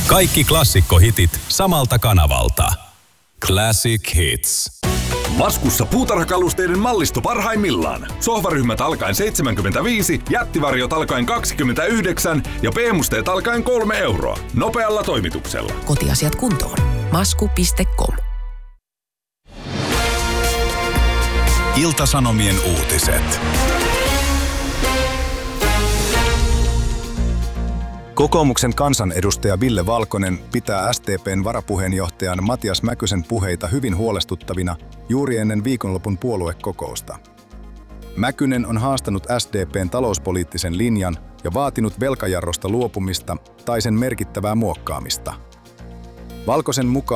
Kaikki klassikkohitit samalta kanavalta. Classic Hits. Maskussa puutarhakalusteiden mallisto parhaimmillaan. Sohvaryhmät alkaen 75, jättivarjot alkaen 29 ja p-musteet alkaen 3 euroa. Nopealla toimituksella. Kotiasiat kuntoon. Masku.com. Ilta-Sanomien uutiset. Kokoomuksen kansanedustaja Ville Valkonen pitää SDP:n varapuheenjohtajan Matias Mäkysen puheita hyvin huolestuttavina juuri ennen viikonlopun puoluekokousta. Mäkynen on haastanut SDP:n talouspoliittisen linjan ja vaatinut velkajarrosta luopumista tai sen merkittävää muokkaamista. Valkosen mukaan